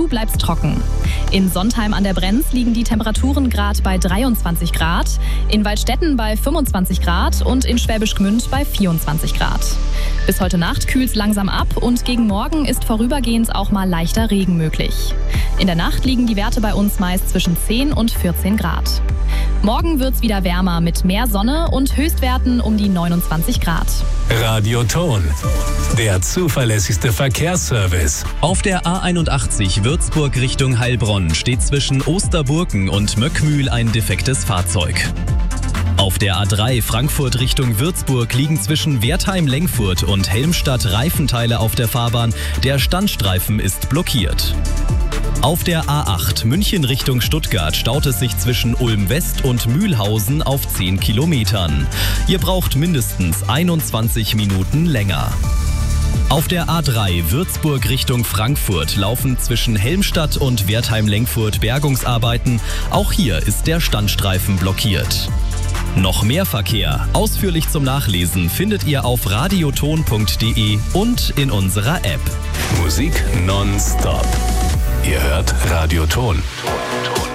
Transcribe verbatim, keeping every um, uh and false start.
dazu bleibt es trocken. In Sontheim an der Brenz liegen die Temperaturen gerade bei dreiundzwanzig Grad, in Waldstätten bei fünfundzwanzig Grad und in Schwäbisch Gmünd bei vierundzwanzig Grad. Bis heute Nacht kühlt es langsam ab und gegen Morgen ist vorübergehend auch mal leichter Regen möglich. In der Nacht liegen die Werte bei uns meist zwischen zehn und vierzehn Grad. Morgen wird es wieder wärmer mit mehr Sonne und Höchstwerten um die neunundzwanzig Grad. Radioton, der zuverlässigste Verkehrsservice. Auf der A einundachtzig Würzburg Richtung Heilbronn steht zwischen Osterburken und Möckmühl ein defektes Fahrzeug. Auf der A drei Frankfurt Richtung Würzburg liegen zwischen Wertheim-Lengfurt und Helmstadt Reifenteile auf der Fahrbahn. Der Standstreifen ist blockiert. Auf der A acht München Richtung Stuttgart staut es sich zwischen Ulm-West und Mühlhausen auf zehn Kilometern. Ihr braucht mindestens einundzwanzig Minuten länger. Auf der A drei Würzburg Richtung Frankfurt laufen zwischen Helmstadt und Wertheim-Lengfurt Bergungsarbeiten. Auch hier ist der Standstreifen blockiert. Noch mehr Verkehr, ausführlich zum Nachlesen, findet ihr auf radioton punkt de und in unserer App. Musik nonstop. Ihr hört Radioton.